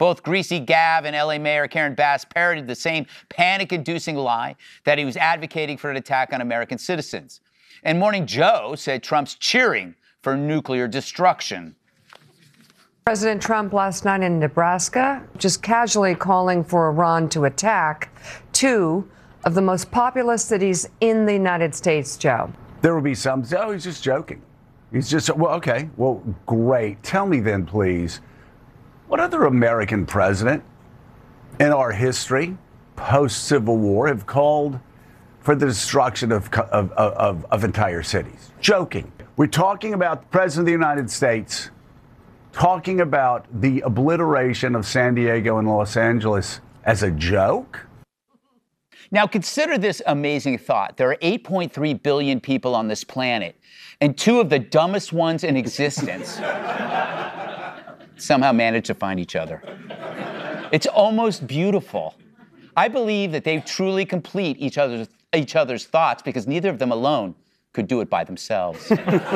Both Greasy Gav and LA Mayor Karen Bass parroted the same panic-inducing lie that he was advocating for an attack on American citizens. And Morning Joe said Trump's cheering for nuclear destruction. President Trump last night in Nebraska just casually calling for Iran to attack two of the most populous cities in the United States, Joe. There will be some, oh, he's just joking. He's just, well, okay, well, great. Tell me then, please, what other American president in our history, post-Civil War, have called for the destruction of entire cities? Joking. We're talking about the President of the United States talking about the obliteration of San Diego and Los Angeles as a joke? Now, consider this amazing thought. There are 8.3 billion people on this planet, and two of the dumbest ones in existence somehow managed to find each other. It's almost beautiful. I believe that they truly complete each other's thoughts because neither of them alone could do it by themselves.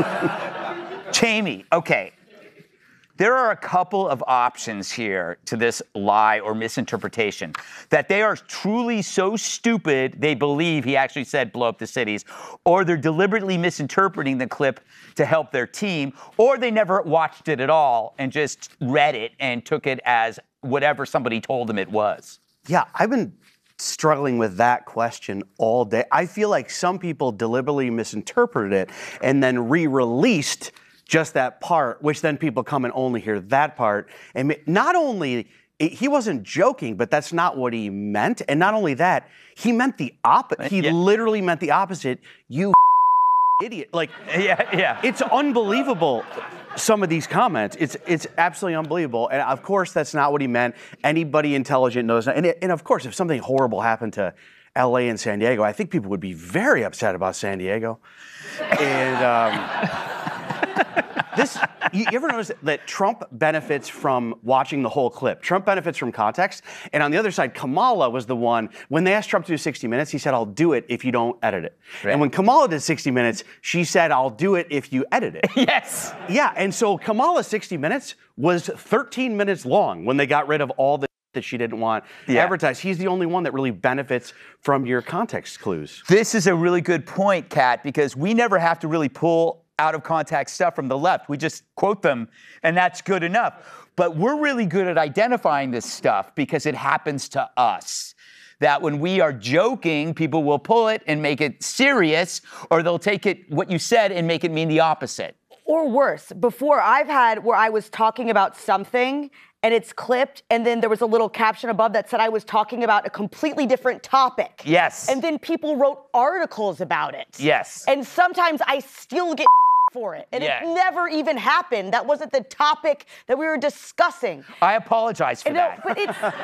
Jamie, okay. There are a couple of options here to this lie or misinterpretation. That they are truly so stupid they believe he actually said blow up the cities, or they're deliberately misinterpreting the clip to help their team, or they never watched it at all and just read it and took it as whatever somebody told them it was. Yeah, I've been struggling with that question all day. I feel like some people deliberately misinterpreted it and then re-released just that part, which then people come and only hear that part. And not only, he wasn't joking, but that's not what he meant. And not only that, he meant the opposite. He literally meant the opposite. You idiot. Like, yeah. It's unbelievable, some of these comments. It's absolutely unbelievable. And of course, that's not what he meant. Anybody intelligent knows that. And of course, if something horrible happened to LA and San Diego, I think people would be very upset about San Diego. And you ever notice that Trump benefits from watching the whole clip? Trump benefits from context. And on the other side, Kamala was the one, when they asked Trump to do 60 Minutes, he said, I'll do it if you don't edit it. Right. And when Kamala did 60 Minutes, she said, I'll do it if you edit it. Yes. Yeah, and so Kamala's 60 Minutes was 13 minutes long when they got rid of all the that she didn't want advertised. He's the only one that really benefits from your context clues. This is a really good point, Kat, because we never have to really pull out of context stuff from the left. We just quote them, and that's good enough. But we're really good at identifying this stuff because it happens to us. That when we are joking, people will pull it and make it serious, or they'll take it, what you said, and make it mean the opposite. Or worse, before I've had where I was talking about something and it's clipped, and then there was a little caption above that said I was talking about a completely different topic. Yes. And then people wrote articles about it. Yes. And sometimes I still get for it. And it never even happened. That wasn't the topic that we were discussing. I apologize for that. But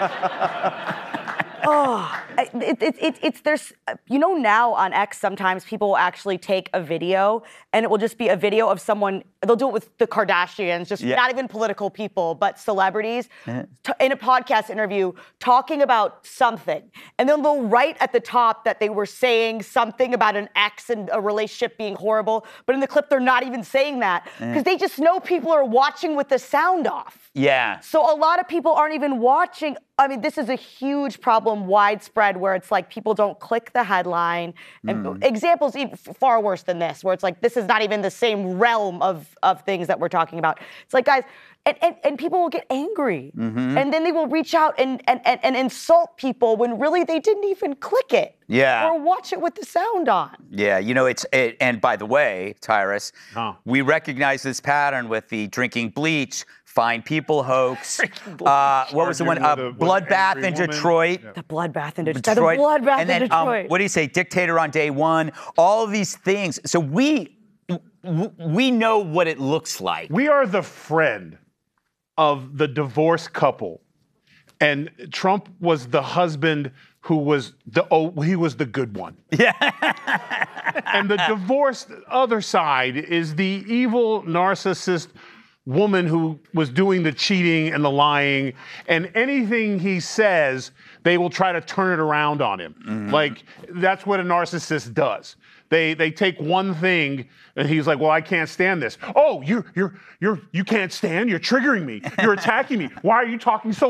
it's there's, now on X, sometimes people will actually take a video and it will just be a video of someone, they'll do it with the Kardashians, just not even political people, but celebrities, in a podcast interview, talking about something. And then they'll write at the top that they were saying something about an ex and a relationship being horrible, but in the clip, they're not even saying that because they just know people are watching with the sound off. Yeah. So a lot of people aren't even watching. I mean, this is a huge problem, widespread, where it's like people don't click the headline. And examples even far worse than this, where it's like this is not even the same realm of things that we're talking about. It's like, guys, and people will get angry. And then they will reach out and insult people when really they didn't even click it. Yeah. Or watch it with the sound on. Yeah, and by the way, Tyrus, we recognize this pattern with the drinking bleach, fine people hoax. What was the one? Bloodbath in Detroit. The bloodbath in Detroit. The bloodbath in Detroit. What do you say? Dictator on day one. All of these things. So we know what it looks like. We are the friend of the divorced couple, and Trump was the husband who was he was the good one. Yeah. And the divorced other side is the evil narcissist woman who was doing the cheating and the lying, and anything he says, they will try to turn it around on him. Like, that's what a narcissist does. They take one thing, and he's like, well, I can't stand this. Oh, you can't stand? You're triggering me. You're attacking me. Why are you talking so